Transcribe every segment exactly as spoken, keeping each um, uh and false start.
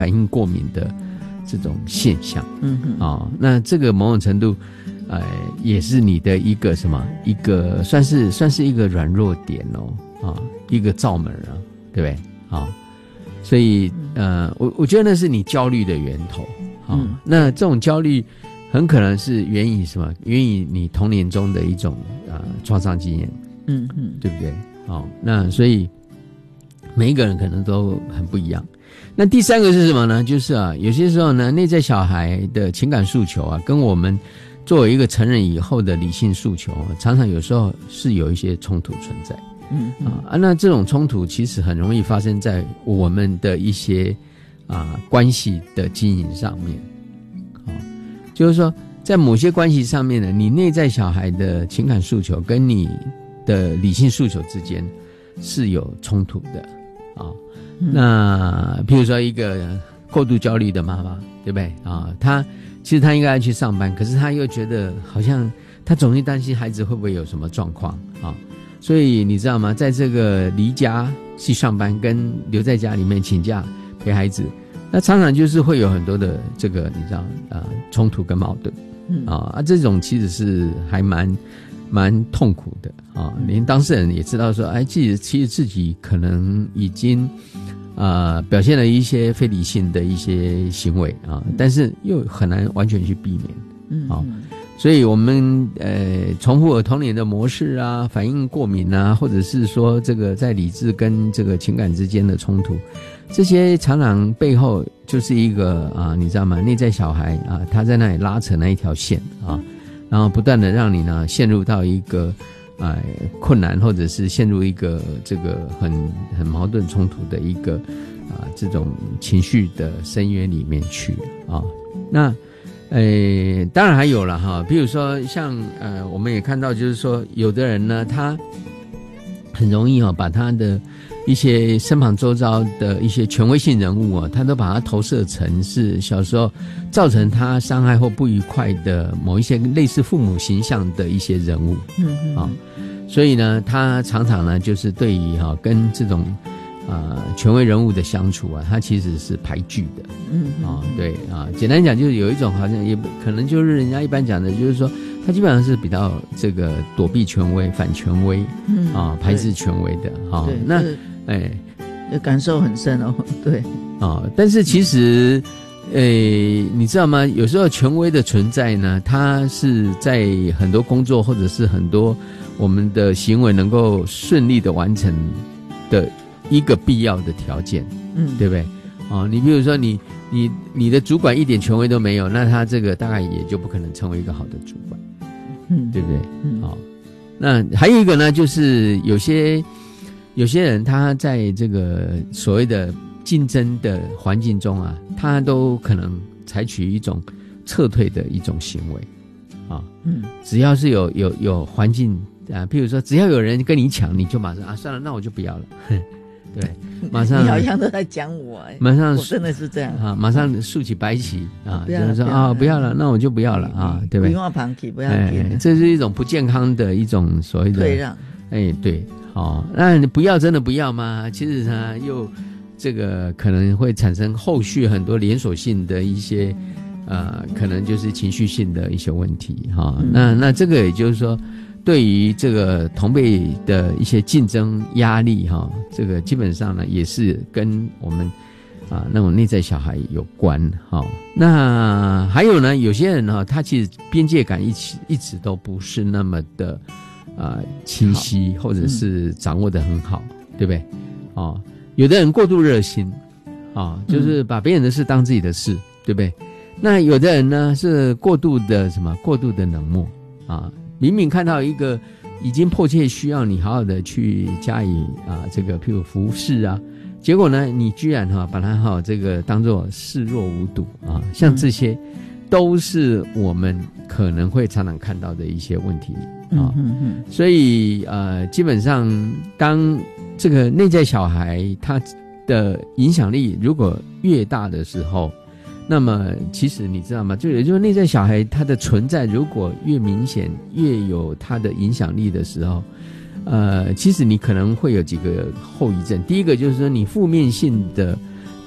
反应过敏的这种现象。嗯嗯，啊、哦，那这个某种程度，呃，也是你的一个什么，一个算是算是一个软弱点哦，啊、哦，一个罩门啊，对不对？啊、哦，所以呃，我我觉得那是你焦虑的源头。啊、哦嗯，那这种焦虑很可能是源于什么？源于你童年中的一种呃创伤经验。嗯嗯，对不对？好、哦，那所以每一个人可能都很不一样。那第三个是什么呢？就是啊，有些时候呢，内在小孩的情感诉求啊，跟我们作为一个成人以后的理性诉求，常常有时候是有一些冲突存在。嗯啊，那这种冲突其实很容易发生在我们的一些啊关系的经营上面。好、哦，就是说，在某些关系上面呢，你内在小孩的情感诉求跟你的理性诉求之间是有冲突的啊。那譬如说一个过度焦虑的妈妈，对不对啊？她其实她应该要去上班，可是她又觉得好像她总是担心孩子会不会有什么状况啊。所以你知道吗？在这个离家去上班跟留在家里面请假陪孩子，那常常就是会有很多的这个你知道啊冲突跟矛盾啊啊，这种其实是还蛮蛮痛苦的啊，连当事人也知道说，哎，自己其实自己可能已经呃表现了一些非理性的一些行为啊，但是又很难完全去避免，嗯啊，所以我们呃重复了童年的模式啊，反应过敏啊，或者是说这个在理智跟这个情感之间的冲突，这些常常背后就是一个啊，你知道吗？内在小孩啊，他在那里拉扯那一条线啊。然后不断的让你呢陷入到一个呃困难，或者是陷入一个这个很很矛盾冲突的一个啊、呃、这种情绪的深渊里面去啊。那呃当然还有了哈，比如说像呃我们也看到，就是说有的人呢，他很容易哈把他的一些身旁周遭的一些权威性人物啊，他都把它投射成是小时候造成他伤害或不愉快的某一些类似父母形象的一些人物，嗯嗯啊，所以呢，他常常呢就是对于哈、啊、跟这种呃权威人物的相处啊，他其实是排拒的，嗯啊对啊，简单讲就是有一种好像也可能就是人家一般讲的，就是说他基本上是比较这个躲避权威、反权威，嗯啊排斥权威的哈、啊，那。哎， 感受很深哦，对， 哦，但是其实，诶，你知道吗？有时候权威的存在呢，它是在很多工作或者是很多我们的行为能够顺利的完成的一个必要的条件，嗯，对不对？哦，你比如说你你你的主管一点权威都没有，那他这个大概也就不可能成为一个好的主管，嗯，对不对？嗯，好、哦，那还有一个呢，就是有些。有些人他在这个所谓的竞争的环境中啊，他都可能采取一种撤退的一种行为啊，嗯，只要是有有有环境啊，譬如说只要有人跟你抢，你就马上啊算了，那我就不要了，对，马上你好像都在讲我、欸， 马上我真的是这样啊，马上竖起白旗啊，就是说啊不要了，那我就不要了啊，对不对？ 不用旁起，不要紧、 哎，这是一种不健康的一种所谓的退让， 哎，对。哦，那你不要真的不要吗？其实呢，又这个可能会产生后续很多连锁性的一些呃，可能就是情绪性的一些问题哈、哦嗯。那那这个也就是说，对于这个同辈的一些竞争压力哈、哦，这个基本上呢也是跟我们啊那种内在小孩有关哈、哦。那还有呢，有些人哈、哦，他其实边界感一直一直都不是那么的。呃，清晰或者是掌握得很好，嗯、对不对？哦，有的人过度热心，啊、哦，就是把别人的事当自己的事，嗯、对不对？那有的人呢是过度的什么？过度的冷漠啊，明明看到一个已经迫切需要你好好的去加以啊这个譬如服侍啊，结果呢你居然哈、啊、把它哈、啊、这个当作视若无睹啊，像这些。嗯都是我们可能会常常看到的一些问题啊，嗯嗯，所以呃，基本上当这个内在小孩他的影响力如果越大的时候，那么其实你知道吗？就也就是内在小孩他的存在如果越明显，越有他的影响力的时候，呃，其实你可能会有几个后遗症。第一个就是说，你负面性的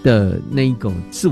的那一种自我